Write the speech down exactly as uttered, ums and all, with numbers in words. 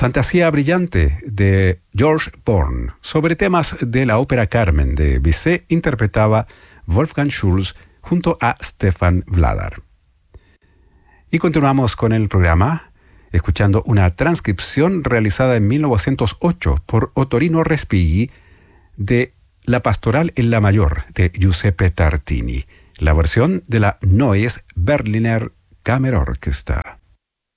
Fantasía brillante de George Born sobre temas de la ópera Carmen de Bizet interpretaba Wolfgang Schulz junto a Stefan Vladar. Y continuamos con el programa escuchando una transcripción realizada en mil novecientos ocho por Ottorino Respighi de La Pastoral en la Mayor de Giuseppe Tartini, la versión de la Neues Berliner Kammerorchester.